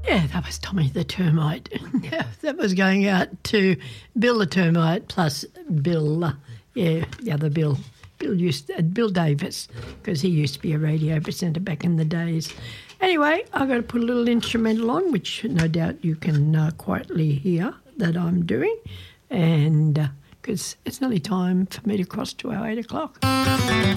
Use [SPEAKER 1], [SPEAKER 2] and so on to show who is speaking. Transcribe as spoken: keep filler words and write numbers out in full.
[SPEAKER 1] Yeah, that was Tommy the Termite. Yeah, that was going out to Bill the Termite plus Bill, uh, yeah, the other Bill, Bill used uh, Bill Davis, because he used to be a radio presenter back in the days. Anyway, I've got to put a little instrumental on, which no doubt you can uh, quietly hear that I'm doing, and because uh, it's nearly time for me to cross to our eight o'clock.